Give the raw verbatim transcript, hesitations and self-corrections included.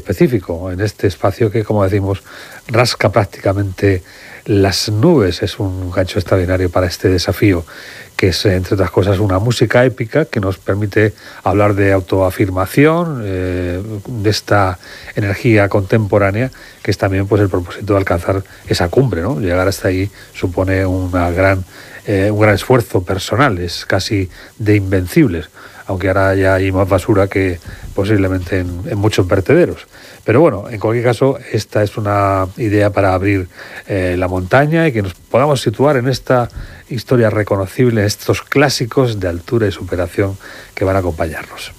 específico, en este espacio que, como decimos, rasca prácticamente las nubes. Es un gancho extraordinario para este desafío, que es, entre otras cosas, una música épica que nos permite hablar de autoafirmación, eh, de esta energía contemporánea, que es también pues el propósito de alcanzar esa cumbre, ¿no? Llegar hasta ahí supone una gran, eh, un gran esfuerzo personal, es casi de invencibles, aunque ahora ya hay más basura que posiblemente en, en muchos vertederos. Pero bueno, en cualquier caso, esta es una idea para abrir eh, la montaña y que nos podamos situar en esta historia reconocible, en estos clásicos de altura y superación que van a acompañarnos.